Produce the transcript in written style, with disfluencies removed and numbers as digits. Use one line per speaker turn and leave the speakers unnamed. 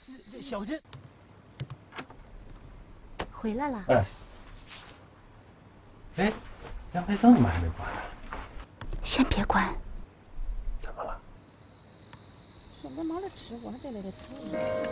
这小心！
回来了。
哎，阳台灯怎么还没关呢？
先别关。
怎么了？
现在忙着吃，我还得来这吃。